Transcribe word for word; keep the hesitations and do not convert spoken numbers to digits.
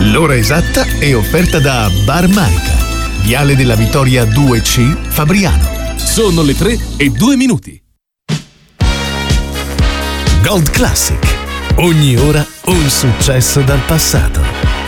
L'ora esatta è offerta da Bar Manica, Viale della Vittoria due C, Fabriano. Sono le tre e due minuti. Gold Classic. Ogni ora un successo dal passato.